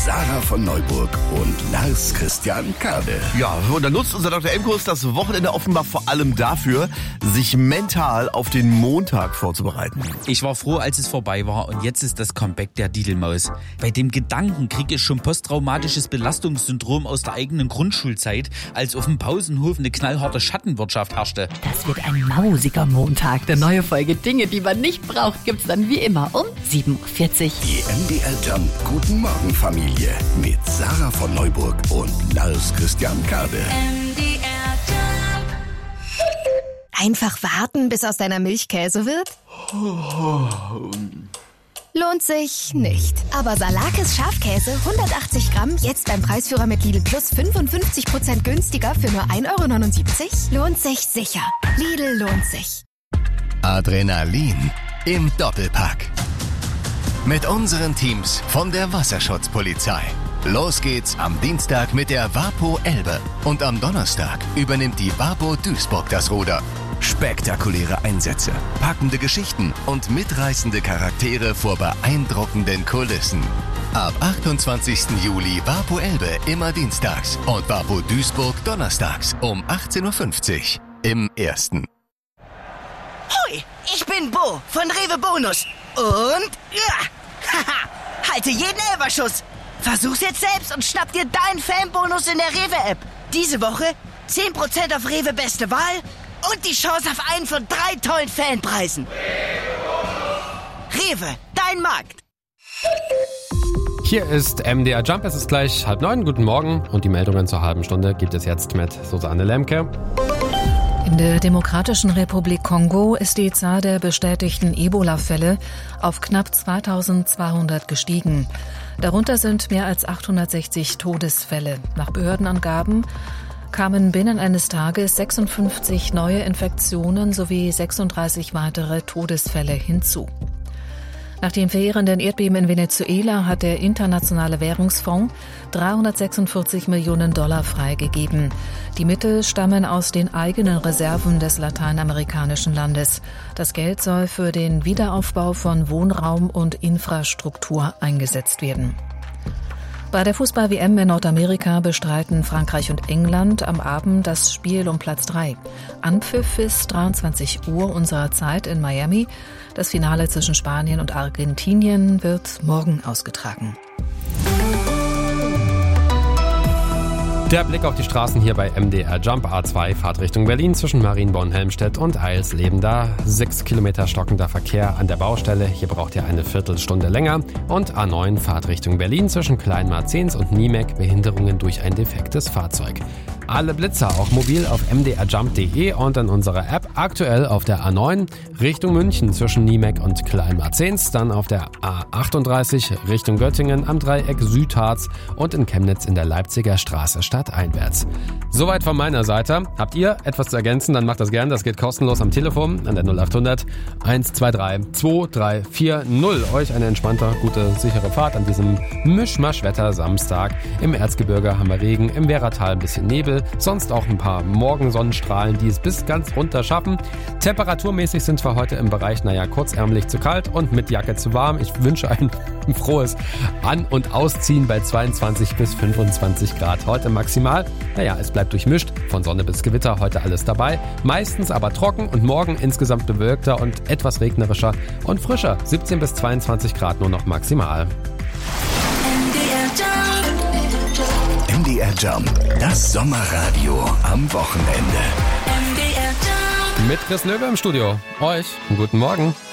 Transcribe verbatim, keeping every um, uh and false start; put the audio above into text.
Sarah von Neuburg und Lars Christian Kade. Ja, und dann nutzt unser Doktor Emkus das Wochenende offenbar vor allem dafür, sich mental auf den Montag vorzubereiten. Ich war froh, als es vorbei war, und jetzt ist das Comeback der Didelmaus. Bei dem Gedanken kriege ich schon posttraumatisches Belastungssyndrom aus der eigenen Grundschulzeit, als auf dem Pausenhof eine knallharte Schattenwirtschaft herrschte. Das wird ein mausiger Montag. Der neue Folge Dinge, die man nicht braucht, gibt's dann wie immer um sieben Uhr vierzig. Die M D R Jump Guten Morgen Familie mit Sarah von Neuburg und Lars Christian Kade. M D R Jump. Einfach warten, bis aus deiner Milch Käse wird? Lohnt sich nicht. Aber Salakis Schafkäse hundertachtzig Gramm, jetzt beim Preisführer mit Lidl Plus fünfundfünfzig Prozent günstiger für nur ein Euro neunundsiebzig? Lohnt sich sicher. Lidl lohnt sich. Adrenalin im Doppelpack. Mit unseren Teams von der Wasserschutzpolizei. Los geht's am Dienstag mit der Wapo Elbe. Und am Donnerstag übernimmt die Wapo Duisburg das Ruder. Spektakuläre Einsätze, packende Geschichten und mitreißende Charaktere vor beeindruckenden Kulissen. Ab achtundzwanzigsten Juli Wapo Elbe immer dienstags und Wapo Duisburg donnerstags um achtzehn Uhr fünfzig im Ersten. Hui, ich bin Bo von Rewe Bonus. Und, ja, haha, halte jeden Elferschuss. Versuch's jetzt selbst und schnapp dir deinen Fanbonus in der Rewe-App. Diese Woche zehn Prozent auf Rewe Beste Wahl und die Chance auf einen von drei tollen Fanpreisen. Rewe, dein Markt. Hier ist M D R Jump, es ist gleich halb neun, guten Morgen, und die Meldungen zur halben Stunde gibt es jetzt mit Susanne Lemke. In der Demokratischen Republik Kongo ist die Zahl der bestätigten Ebola-Fälle auf knapp zweitausendzweihundert gestiegen. Darunter sind mehr als achthundertsechzig Todesfälle. Nach Behördenangaben kamen binnen eines Tages sechsundfünfzig neue Infektionen sowie sechsunddreißig weitere Todesfälle hinzu. Nach dem verheerenden Erdbeben in Venezuela hat der Internationale Währungsfonds dreihundertsechsundvierzig Millionen Dollar freigegeben. Die Mittel stammen aus den eigenen Reserven des lateinamerikanischen Landes. Das Geld soll für den Wiederaufbau von Wohnraum und Infrastruktur eingesetzt werden. Bei der Fußball-W M in Nordamerika bestreiten Frankreich und England am Abend das Spiel um Platz drei. Anpfiff ist dreiundzwanzig Uhr unserer Zeit in Miami. Das Finale zwischen Spanien und Argentinien wird morgen ausgetragen. Der Blick auf die Straßen hier bei M D R Jump. A zwei, Fahrt Richtung Berlin zwischen Marienborn, Helmstedt und Eilsleben. Da sechs Kilometer stockender Verkehr an der Baustelle. Hier braucht ihr eine Viertelstunde länger. Und A neun, Fahrt Richtung Berlin zwischen Kleinmarzens und Niemek. Behinderungen durch ein defektes Fahrzeug. Alle Blitzer auch mobil auf m d r jump punkt d e und in unserer App. Aktuell auf der A neun Richtung München zwischen Niemek und Kleinmarzens. Dann auf der A achtunddreißig Richtung Göttingen am Dreieck Südharz und in Chemnitz in der Leipziger Straße stadteinwärts. Soweit von meiner Seite. Habt ihr etwas zu ergänzen, dann macht das gern. Das geht kostenlos am Telefon an der null achthundert eins zwei drei zwei drei vier null. Euch eine entspannte, gute, sichere Fahrt an diesem Mischmaschwetter Samstag. Im Erzgebirge haben wir Regen, im Werratal ein bisschen Nebel, sonst auch ein paar Morgensonnenstrahlen, die es bis ganz runter schaffen. Temperaturmäßig sind wir heute im Bereich, naja, kurzärmlich zu kalt und mit Jacke zu warm. Ich wünsche ein frohes An- und Ausziehen bei zweiundzwanzig bis fünfundzwanzig Grad. Heute maximal, naja, es bleibt durchmischt, von Sonne bis Gewitter, heute alles dabei. Meistens aber trocken und morgen insgesamt bewölkter und etwas regnerischer und frischer. siebzehn bis zweiundzwanzig Grad nur noch maximal. M D R Jump, das Sommerradio am Wochenende. Mit Chris Löwe im Studio. Euch einen guten Morgen.